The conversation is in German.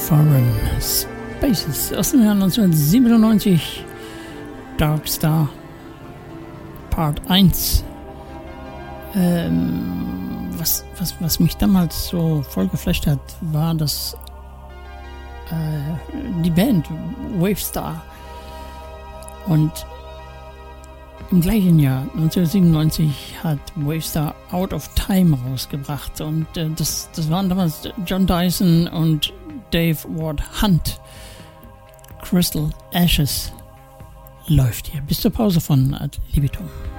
Foreign Spaces aus dem Jahr 1997. Dark Star Part 1. Was mich damals so voll geflasht hat, war das die Band Wavestar. Und im gleichen Jahr, 1997, hat Wavestar Out of Time rausgebracht. Und das waren damals John Dyson und Dave Ward Hunt. Crystal Ashes läuft hier bis zur Pause von Ad Libitum.